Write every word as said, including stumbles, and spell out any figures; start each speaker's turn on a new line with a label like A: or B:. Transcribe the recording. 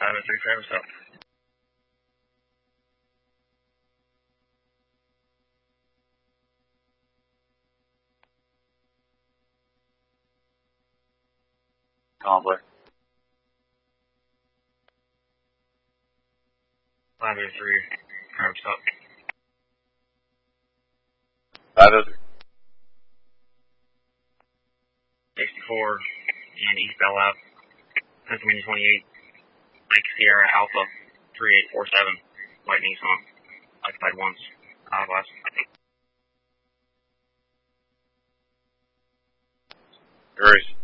A: five oh three Travis up.
B: Complex.
A: five oh three Travis up.
B: five oh three.
A: sixty-four and East Bell Ave. Pennsylvania twenty-eight. Lake Sierra Alpha three eight four seven. White Nissan. Occupied once. Uh, last, I think.
B: Erase.